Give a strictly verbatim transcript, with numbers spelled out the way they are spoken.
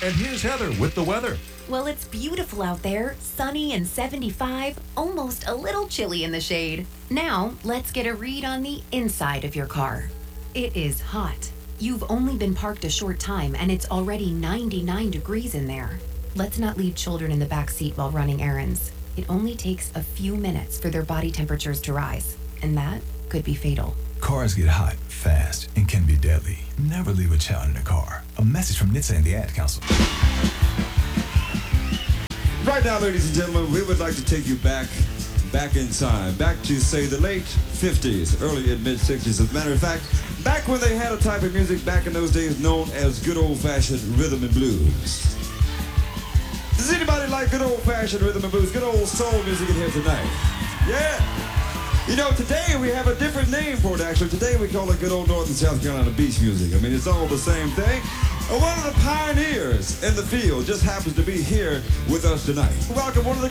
And here's Heather with the weather. Well, it's beautiful out there, sunny and seventy-five, almost a little chilly in the shade. Now, let's get a read on the inside of your car. It is hot. You've only been parked a short time and it's already ninety-nine degrees in there. Let's not leave children in the back seat while running errands. It only takes a few minutes for their body temperatures to rise, and that could be fatal. Cars get hot fast and can be deadly. Never leave a child in a car. A message from N H T S A and the Ad Council. Right now, ladies and gentlemen, we would like to take you back, back in time, back to, say, the late fifties, early and mid-sixties. As a matter of fact, back when they had a type of music back in those days known as good old-fashioned rhythm and blues. Does anybody like good old-fashioned rhythm and blues, good old soul music in here tonight? Yeah. You know, today we have a different name for it, actually. Today we call it good old North and South Carolina beach music. I mean, it's all the same thing. And one of the pioneers in the field just happens to be here with us tonight. Welcome one of the